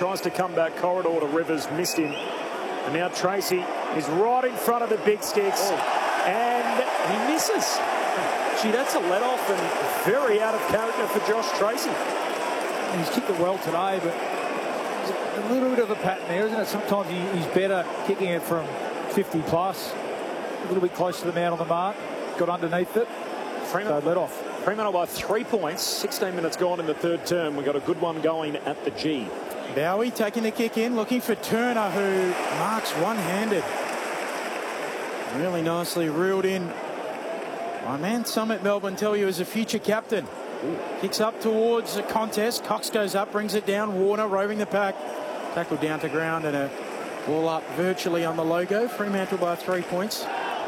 tries to come back corridor to Rivers, missed him. And now Tracy is right in front of the big sticks. And he misses. Gee, that's a let-off and very out of character for Josh Tracy. He's kicked it well today, but there's a little bit of a pattern there, isn't it? Sometimes he's better kicking it from 50 plus. A little bit close to the man on the mark. Got underneath it. So let off. Fremantle by 3 points. 16 minutes gone in the third term. We've got a good one going at the G. Bowie taking the kick in, looking for Turner, who marks one-handed. Really nicely reeled in. My man Summit Melbourne tell you is a future captain. Kicks up towards the contest. Cox goes up, brings it down. Warner roving the pack. Tackled down to ground and a ball up virtually on the logo. Fremantle by 3 points.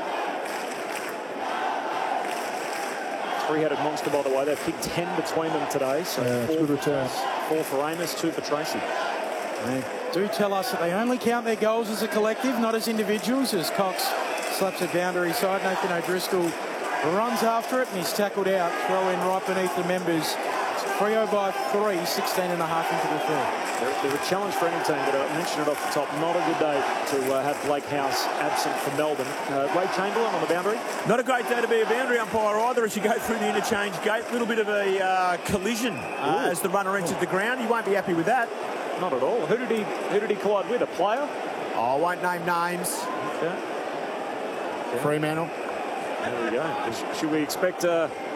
Three-headed monster, by the way. They've kicked 10 between them today. So good returns. 4 for Amos, 2 for Tracy. They do tell us that they only count their goals as a collective, not as individuals, as Cox slaps a boundary side. Nathan O'Driscoll runs after it and he's tackled out. Throw in right beneath the members. Freo by 3, 16 and a half into the third. They're a challenge for any team, but I mentioned it off the top. Not a good day to have Blake House absent from Melbourne. Ray Chamberlain on the boundary. Not a great day to be a boundary umpire either as you go through the interchange gate. A little bit of a collision as the runner entered the ground. You won't be happy with that. Not at all. Who did he collide with? A player? Oh, I won't name names. Okay. Fremantle. There we go. Should we expect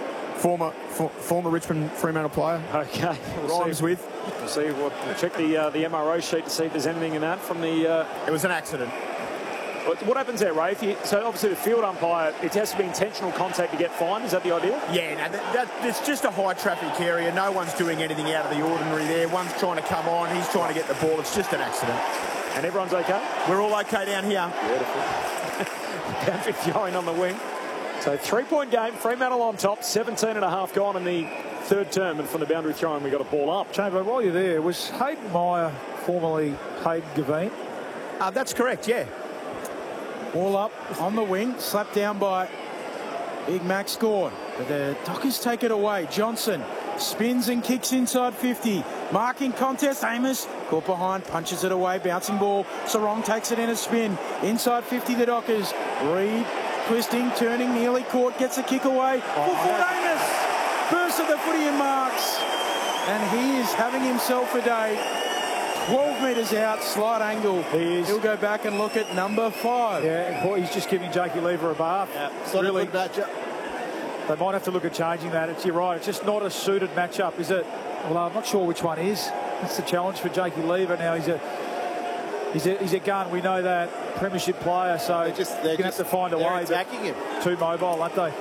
Former Richmond Fremantle player. Okay. Rhymes with. We'll see. We'll check the MRO sheet to see if there's anything in that from the... It was an accident. What happens there, Ray? So obviously the field umpire, it has to be intentional contact to get fined. Is that the idea? Yeah, no, it's just a high traffic area. No one's doing anything out of the ordinary there. One's trying to come on. He's trying to get the ball. It's just an accident. And everyone's okay? We're all okay down here. Beautiful. Boundary throwing on the wing. So 3-point game, Fremantle on top, 17 and a half gone in the third term, and from the boundary throwing we got a ball up. Chamberlain, while you're there, was Hayden Meyer formerly Hayden Gavine? That's correct, yeah. Ball up on the wing, slapped down by Big Max Gord. But the Dockers take it away. Johnson spins and kicks inside 50. Marking contest, Amos caught behind, punches it away, bouncing ball. Sarong takes it in a spin. Inside 50, the Dockers. Reed twisting, turning, nearly caught, gets a kick away. Full-forward Amos bursts at the footy and marks. And he is having himself a day. 12 metres out, slight angle. He'll go back and look at number 5. Yeah, he's just giving Jakey Lever a bath. Yeah, it's not really a good matchup. They might have to look at changing that. You're right, it's just not a suited matchup, is it? Well, I'm not sure which one is. That's the challenge for Jakey Lever. Now he's a gun, we know that. Premiership player, so they're going to have to find a way. Attacking him. Too mobile, aren't they?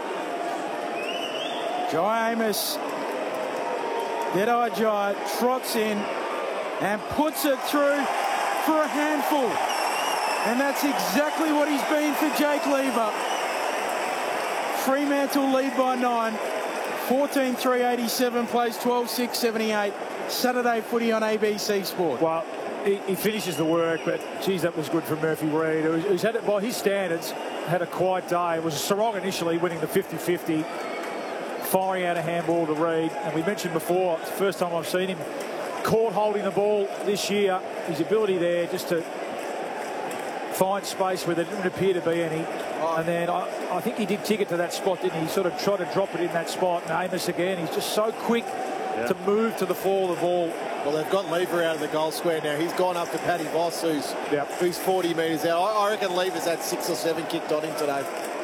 Jai Amos, Dead-Eye Jai, trots in and puts it through for a handful. And that's exactly what he's been for Jake Lever. Fremantle lead by 9. 14-3-87 plays 12-6-78. Saturday footy on ABC Sport. Well, he finishes the work, but geez, that was good for Murphy Reid, who's had it by his standards, had a quiet day. It was Sarong initially winning the 50-50, firing out a handball to Reid. And we mentioned before, it's the first time I've seen him caught holding the ball this year. His ability there just to find space where there didn't appear to be any. And then I think he did kick it to that spot, didn't he? He sort of tried to drop it in that spot. And Amos again, he's just so quick to move to the fall of the ball. Well, they've got Lever out of the goal square now. He's gone up to Paddy Voss, who's 40 metres out. I reckon Lever's had 6 or 7 kicked on him today.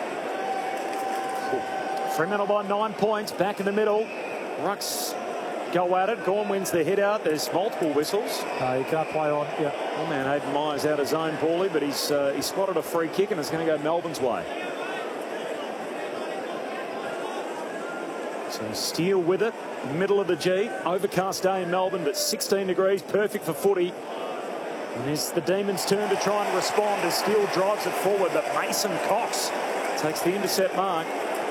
Fremantle by 9 points, back in the middle. Rucks go at it. Gorm wins the hit out. There's multiple whistles. You can't play on. Yeah. Oh man, Hayden Meyer's out of zone poorly, but he's spotted a free kick and it's going to go Melbourne's way. So Steele with it, middle of the G. Overcast day in Melbourne, but 16 degrees, perfect for footy. And it's the Demons' turn to try and respond as Steele drives it forward, but Mason Cox takes the intercept mark.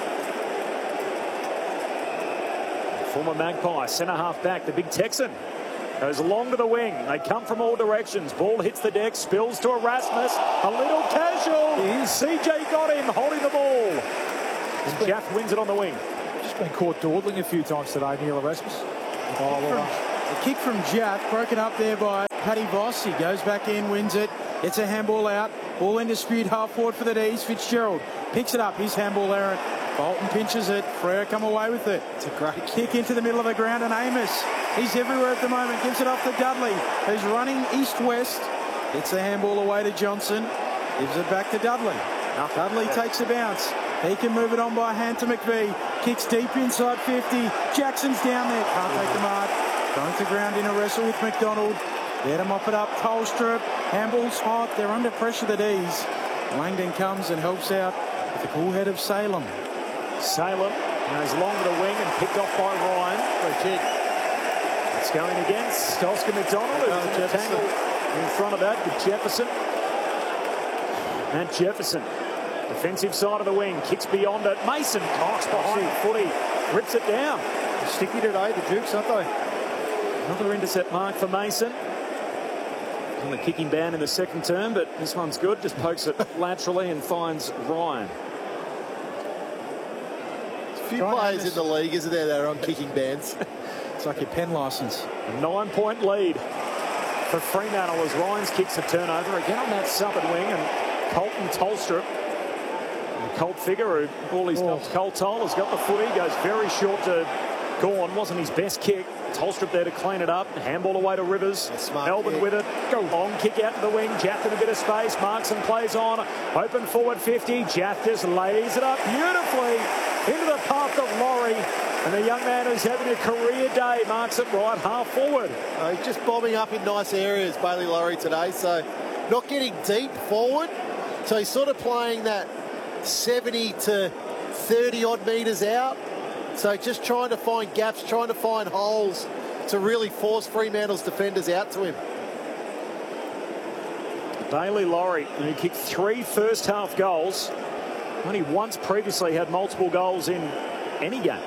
Former Magpie, centre half back, the big Texan, goes along to the wing. They come from all directions. Ball hits the deck, spills to Erasmus. A little casual. CJ got him, holding the ball. And Jaff wins it on the wing. Just been caught dawdling a few times today, Neil Erasmus. A kick from Jaff, broken up there by Paddy Voss. He goes back in, wins it. It's a handball out. Ball in dispute, half forward for the D's. Fitzgerald picks it up. His handball errant. Bolton pinches it. Frere come away with it. It's a great kick into the middle of the ground, and Amos, he's everywhere at the moment. Gives it off to Dudley, who's running east-west. It's a handball away to Johnson. Gives it back to Dudley. Dudley takes a bounce. He can move it on by hand to McVie. Kicks deep inside 50. Jackson's down there. Can't take the mark. Going to ground in a wrestle with McDonald. There to mop it up. Tolstrup. Handball's hot. They're under pressure, the D's. Langdon comes and helps out with the cool head of Salem. Salem goes long to the wing and picked off by Ryan. It's going against Oscar McDonald, who's in a tangle in front of that with Jefferson. Matt Jefferson, defensive side of the wing, kicks beyond it. Mason knocks behind the footy, rips it down. Sticky today, the Dukes, aren't they? Another intercept mark for Mason. On the kicking ban in the second term, but this one's good. Just pokes it laterally and finds Ryan. A few players in the league, isn't there, that are on kicking bans? It's like your pen licence. A 9-point lead for Fremantle as Ryan's kicks a turnover. Again on that southern wing, and Colton Tolstrup, the Colt figure who all his Colt Tol has got the footy, goes very short to Gawn. Wasn't his best kick. Tolstrup there to clean it up. Handball away to Rivers. Melbourne with it. Go long kick out to the wing. Jaff in a bit of space. Marks and plays on. Open forward 50. Jaff just lays it up beautifully into the path of Laurie. And the young man who's having a career day marks it right half forward. He's just bombing up in nice areas, Bailey Laurie, today. So not getting deep forward. So he's sort of playing that 70 to 30 odd metres out. So just trying to find gaps, trying to find holes to really force Fremantle's defenders out to him. Bailey Laurie, who kicked 3 first-half goals, only once previously had multiple goals in any game.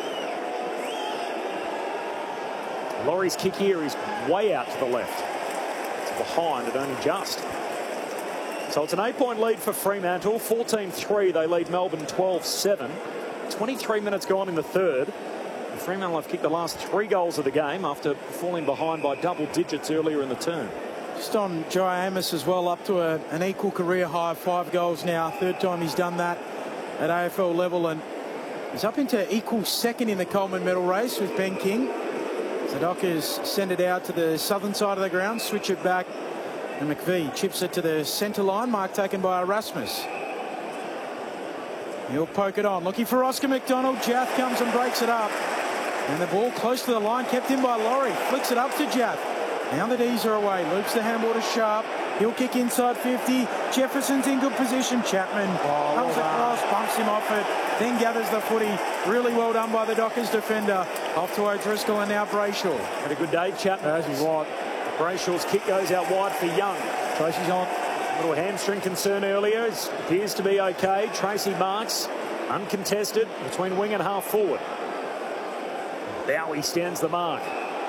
Laurie's kick here is way out to the left. It's behind at only just. So it's an 8-point lead for Fremantle. 14-3, they lead Melbourne 12-7. 23 minutes gone in the third. Fremantle have kicked the last 3 goals of the game after falling behind by double digits earlier in the term. Just on Jai Amos as well, up to an equal career high of 5 goals now. Third time he's done that at AFL level, and he's up into equal second in the Coleman medal race with Ben King. The Dockers send it out to the southern side of the ground, switch it back, and McVie chips it to the centre line. Mark taken by Erasmus. He'll poke it on, looking for Oscar McDonald. Jaff comes and breaks it up. And the ball close to the line, kept in by Laurie. Flicks it up to Jaff. Now the D's are away. Loops the handball to Sharp. He'll kick inside 50. Jefferson's in good position. Chapman comes across, bumps him off it, then gathers the footy. Really well done by the Dockers defender. Off to O'Driscoll and now Brayshaw. Had a good day, Chapman. As he's right. Brayshaw's kick goes out wide for Young. Tracy's on. Little hamstring concern earlier. It appears to be okay. Tracy Marks, uncontested, between wing and half forward. Bowie stands the mark.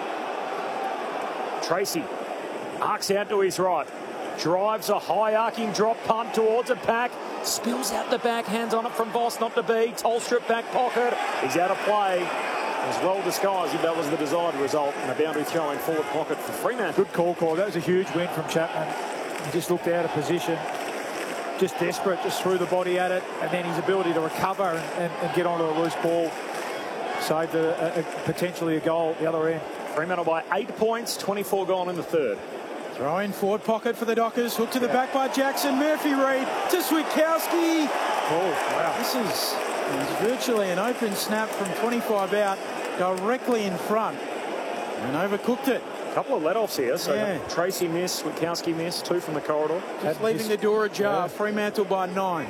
Tracy arcs out to his right. Drives a high arcing drop punt towards a pack. Spills out the back. Hands on it from Voss, not to be. Tolstrup back pocket. He's out of play. It was well disguised if that was the desired result. And a boundary throw in forward pocket for Fremantle. Good call. That was a huge win from Chapman. He just looked out of position. Just desperate, just threw the body at it. And then his ability to recover and get onto a loose ball saved potentially a goal at the other end. Fremantle by 8 points, 24 gone in the third. Throw in forward pocket for the Dockers. Hook to the back by Jackson. Murphy Reid to Switkowski. Oh, wow. This is virtually an open snap from 25 out, directly in front. And overcooked it. A couple of let-offs here. So yeah. Tracy missed, Switkowski missed, 2 from the corridor. Just leaving the door ajar. Fremantle by 9.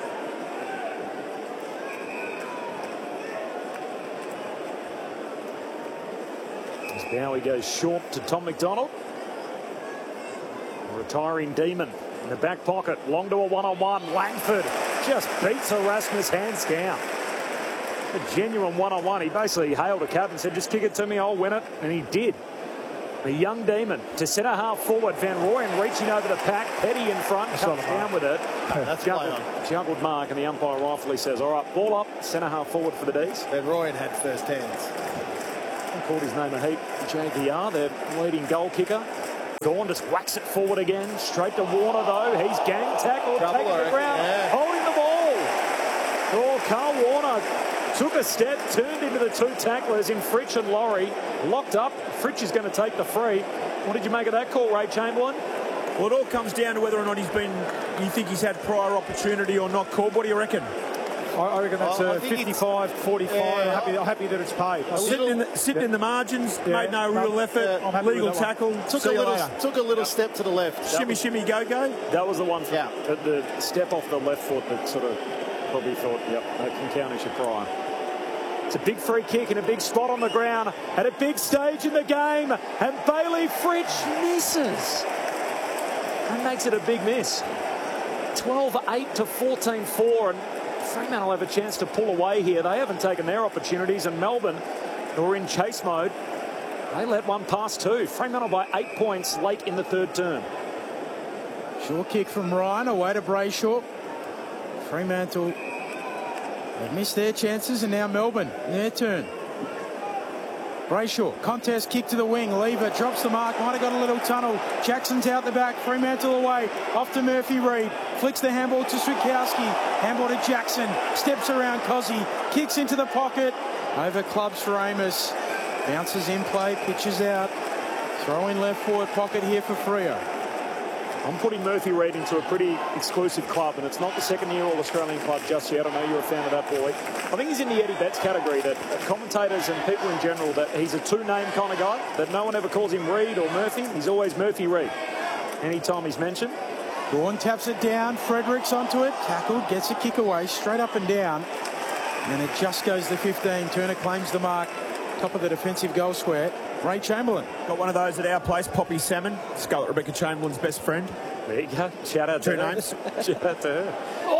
As Bowie goes short to Tom McDonald. Retiring Demon in the back pocket. Long to a one-on-one. Langford just beats Erasmus hands down. A genuine one-on-one. He basically hailed a cap and said, just kick it to me, I'll win it. And he did. The young Demon to centre half forward. Van Rooyen reaching over the pack. Petty in front. Comes down with it. That's juggled mark, and the umpire rightfully says, all right, ball up, centre half forward for the D's. Van Rooyen had first hands. I called his name a heap. JVR, their leading goal kicker. Gawn just whacks it forward again. Straight to Warner, though. He's gang tackled, Trouble, taking the ground, holding the ball. Oh, Carl Warner took a step, turned into the two tacklers in Fritsch and Laurie. Locked up. Fritsch is going to take the free. What did you make of that call, Ray Chamberlain? Well, it all comes down to whether or not you think he's had prior opportunity or not called. What do you reckon? I reckon that's a 55-45. Yeah, I'm happy that it's paid. Sitting in the margins, made no real effort, legal tackle. Took a little step to the left. Shimmy, go. That was the one for the step off the left foot that sort of probably thought, yep, that can count as your prior. It's a big free kick in a big spot on the ground at a big stage in the game, and Bailey Fritsch misses. And makes it a big miss. 12-8 to 14-4, and Fremantle will have a chance to pull away here. They haven't taken their opportunities, and Melbourne, who are in chase mode, they let one pass too. Fremantle by 8 points late in the third term. Short kick from Ryan, away to Brayshaw. Fremantle, they've missed their chances, and now Melbourne, their turn. Brayshaw, contest kick to the wing. Lever drops the mark, might have got a little tunnel. Jackson's out the back, Fremantle away. Off to Murphy Reid, flicks the handball to Switkowski. Handball to Jackson, steps around Cozzy, kicks into the pocket. Over clubs for Amos. Bounces in play, pitches out. Throw in left forward pocket here for Freo. I'm putting Murphy Reid into a pretty exclusive club, and it's not the second-year All-Australian club just yet. I know you're a fan of that boy. I think he's in the Eddie Betts category, that commentators and people in general, that he's a two-name kind of guy, that no one ever calls him Reid or Murphy. He's always Murphy Reid anytime he's mentioned. Gawn taps it down, Fredericks onto it, tackled, gets a kick away, straight up and down. And it just goes to 15. Turner claims the mark, top of the defensive goal square. Ray Chamberlain. Got one of those at our place, Poppy Salmon. Scarlett Rebecca Chamberlain's best friend. There you go. Shout out to her. Names. Shout out to her.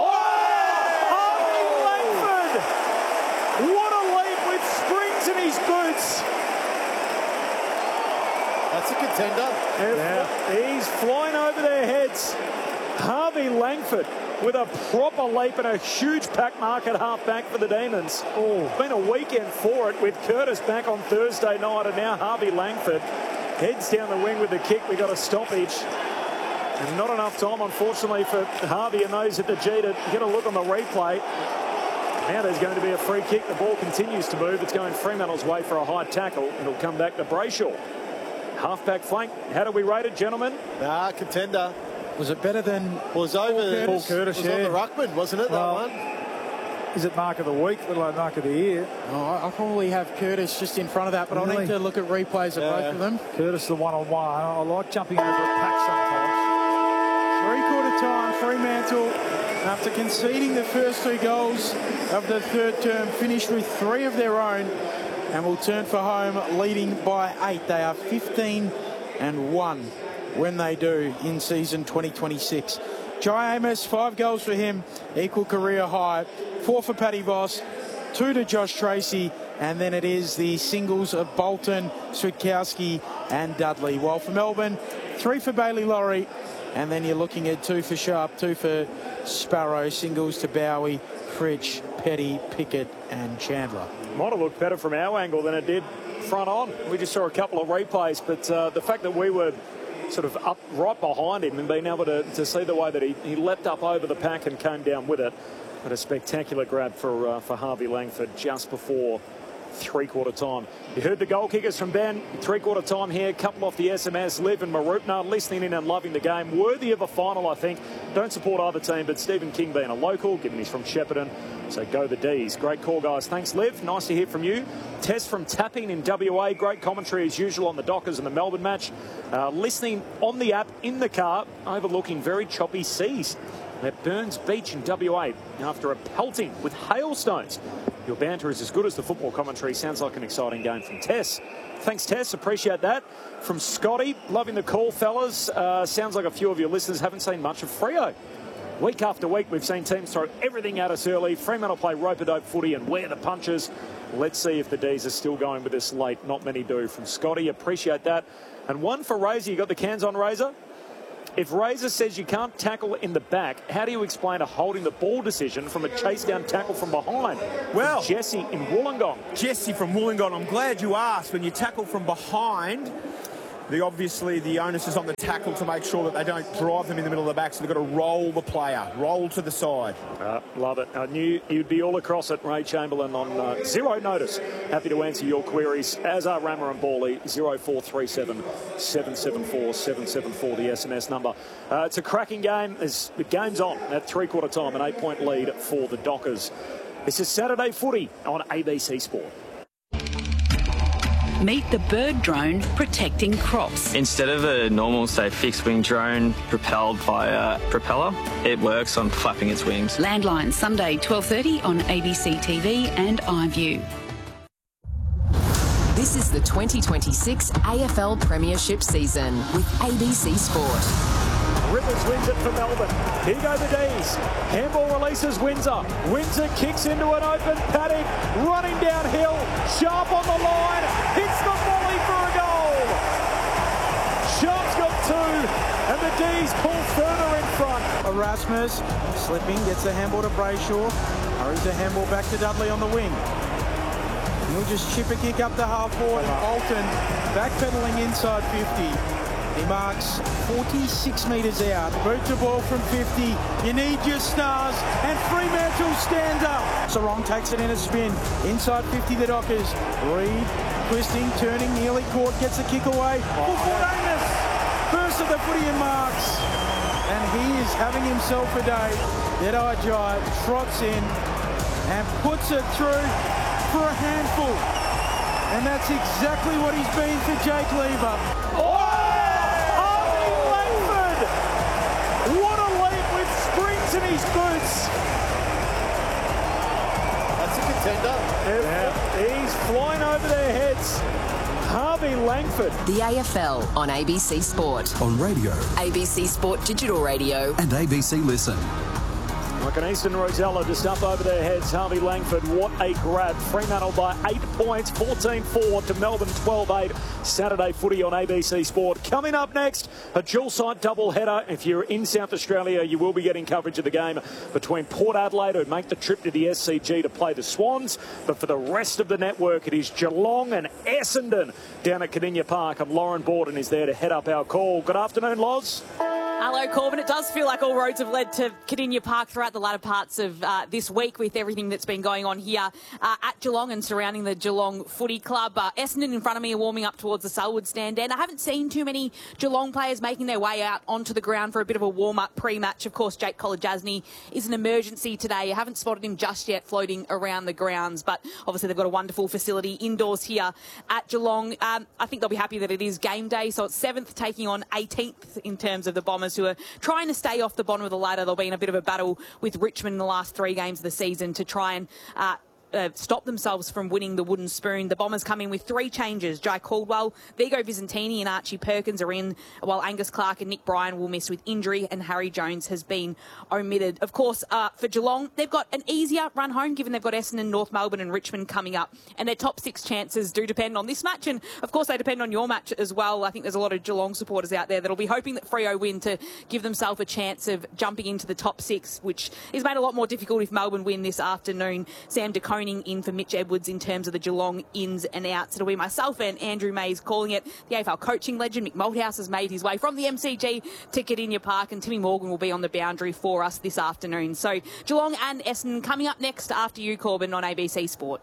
Harvey Langford! What a leap with springs in his boots. That's a contender. He's flying over their heads. Harvey Langford with a proper leap and a huge pack mark at half-back for the Demons. Oh, been a weekend for it with Curtis back on Thursday night, and now Harvey Langford heads down the wing with the kick. We got a stoppage. And not enough time, unfortunately, for Harvey and those at the G to get a look on the replay. Now there's going to be a free kick. The ball continues to move. It's going Fremantle's way for a high tackle. It'll come back to Brayshaw. Half-back flank. How do we rate it, gentlemen? Contender. Was it better than Was over Paul Curtis? Was on the ruckman, wasn't it, that one? Is it mark of the week, let alone mark of the year? Oh, I probably have Curtis just in front of that, but I'll need to look at replays of both of them. Curtis, the one-on-one. I like jumping over a pack sometimes. Three-quarter time, Fremantle, after conceding the first two goals of the third term, finished with 3 of their own and will turn for home leading by 8. They are 15-1 when they do in season 2026. Jai Amos, 5 goals for him, equal career high. 4 for Paddy Voss, 2 to Josh Tracy, and then it is the singles of Bolton, Switkowski and Dudley. While for Melbourne, 3 for Bailey Laurie, and then you're looking at 2 for Sharp, 2 for Sparrow, singles to Bowie, Fritsch, Petty, Pickett and Chandler. Might have looked better from our angle than it did front on. We just saw a couple of replays, but the fact that we were sort of up right behind him and being able to see the way that he leapt up over the pack and came down with it. But a spectacular grab for Harvey Langford just before three-quarter time. You heard the goal kickers from Ben. Three-quarter time here. Couple off the SMS. Liv and Marupna listening in and loving the game. Worthy of a final, I think. Don't support either team, but Stephen King being a local, given he's from Shepparton. So go the D's. Great call, guys. Thanks, Liv. Nice to hear from you. Tess from Tapping in WA. Great commentary as usual on the Dockers and the Melbourne match. Listening on the app in the car, overlooking very choppy seas at Burns Beach in WA after a pelting with hailstones. Your banter is as good as the football commentary. Sounds like an exciting game from Tess. Thanks, Tess. Appreciate that. From Scotty, loving the call, fellas. Sounds like a few of your listeners haven't seen much of Freo. Week after week, we've seen teams throw everything at us early. Fremantle play rope-a-dope footy and wear the punches. Let's see if the D's are still going with this late. Not many do. From Scotty, appreciate that. And one for Razor. You got the cans on, Razor? If Razor says you can't tackle in the back, how do you explain a holding the ball decision from a chase-down tackle from behind? Well, Jesse in Wollongong. Jesse from Wollongong, I'm glad you asked. When you tackle from behind, Obviously, the onus is on the tackle to make sure that they don't drive them in the middle of the back, so they've got to roll the player, roll to the side. Love it. I knew you'd be all across it, Ray Chamberlain, on zero notice. Happy to answer your queries, as are Rammer and Bally. 0437 774 774, the SMS number. It's a cracking game. The game's on at three-quarter time, an 8-point lead for the Dockers. This is Saturday footy on ABC Sport. Meet the bird drone protecting crops. Instead of a normal, say, fixed-wing drone propelled by a propeller, it works on flapping its wings. Landline, Sunday, 12:30 on ABC TV and iView. This is the 2026 AFL Premiership season with ABC Sport. Rivers wins it for Melbourne. Here go the D's. Handball releases Windsor. Windsor kicks into an open paddock. Running downhill. Sharp on the line. Hits the volley for a goal. Sharp's got two. And the D's pull further in front. Erasmus slipping, gets the handball to Brayshaw. Hurries the handball back to Dudley on the wing. He'll just chip a kick up the half forward. And Bolton backpedaling inside 50. He marks 46 metres out. Boot the ball from 50. You need your stars. And Fremantle stands up. Sarong takes it in a spin. Inside 50, the Dockers. Reed twisting, turning, nearly caught. Gets the kick away. Fort Amos. First of the footy and marks. And he is having himself a day. Deadeye Jai trots in and puts it through for a handful. And that's exactly what he's been for Jake Lever. What a leap with springs in his boots. That's a contender. Yeah. He's flying over their heads. Harvey Langford. The AFL on ABC Sport. On radio. ABC Sport Digital Radio. And ABC Listen. Like an Easton Rosella just up over their heads. Harvey Langford, what a grab. Fremantle by 8 points, 14-4 to Melbourne 12-8. Saturday footy on ABC Sport. Coming up next, a dual-site double-header. If you're in South Australia, you will be getting coverage of the game between Port Adelaide, who make the trip to the SCG to play the Swans. But for the rest of the network, it is Geelong and Essendon down at Kardinia Park. And Lauren Borden is there to head up our call. Good afternoon, Loz. Hello, Corbin. It does feel like all roads have led to Kardinia Park throughout the latter parts of this week with everything that's been going on here at Geelong and surrounding the Geelong Footy Club. Essendon in front of me are warming up towards the Selwood stand, and I haven't seen too many Geelong players making their way out onto the ground for a bit of a warm-up pre-match. Of course, Jake Kolodjasny is an emergency today. I haven't spotted him just yet floating around the grounds, but obviously they've got a wonderful facility indoors here at Geelong. I think they'll be happy that it is game day, so it's 7th taking on 18th in terms of the Bombers, who are trying to stay off the bottom of the ladder. They'll be in a bit of a battle with Richmond in the last 3 games of the season to try and stop themselves from winning the wooden spoon. The Bombers come in with 3 changes. Jai Caldwell, Vigo Visentini and Archie Perkins are in, while Angus Clark and Nick Bryan will miss with injury, and Harry Jones has been omitted. Of course, for Geelong, they've got an easier run home, given they've got Essendon, North Melbourne and Richmond coming up, and their top 6 chances do depend on this match, and of course they depend on your match as well. I think there's a lot of Geelong supporters out there that'll be hoping that Freo win to give themselves a chance of jumping into the top 6, which is made a lot more difficult if Melbourne win this afternoon. Sam de Koning in for Mitch Edwards in terms of the Geelong ins and outs. It'll be myself and Andrew Mays calling it. The AFL coaching legend Mick Malthouse has made his way from the MCG to Kardinia Park, and Timmy Morgan will be on the boundary for us this afternoon. So Geelong and Essendon coming up next after you, Corbin, on ABC Sport.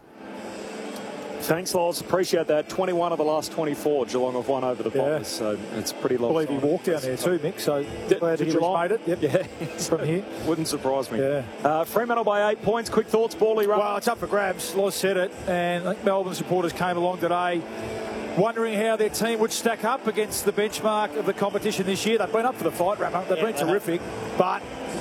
Thanks, Loz. Appreciate that. 21 of the last 24 Geelong have won over the Bombers, so it's pretty long. I believe he walked down there too, Mick, so glad he made it. Yep. Yeah, from here. Wouldn't surprise me. Yeah. Fremantle by 8 points. Quick thoughts, Bally. Well, it's up for grabs. Loz said it, and I think Melbourne supporters came along today wondering how their team would stack up against the benchmark of the competition this year. They've been up for the fight, Rammer. They've been terrific, but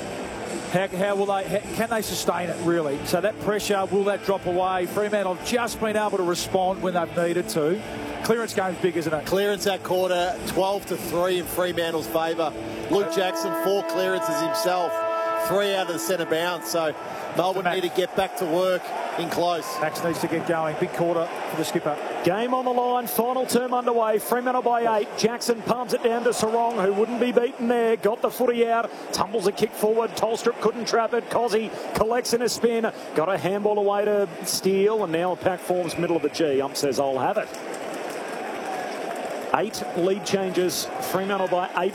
can they sustain it, really? So that pressure, will that drop away? Fremantle have just been able to respond when they've needed to. Clearance game's big, isn't it? Clearance that quarter, 12-3 in Fremantle's favour. Luke Jackson, 4 clearances himself, 3 out of the centre bounce. So Melbourne need to get back to work in close. Max needs to get going. Big quarter for the skipper. Game on the line, final term underway. Fremantle by 8. Jackson palms it down to Sarong, who wouldn't be beaten there. Got the footy out, tumbles a kick forward. Tolstrup couldn't trap it. Cozzy collects in a spin. Got a handball away to Steele, and now a pack forms middle of the G. Ump says, I'll have it. 8 lead changes. Fremantle by 8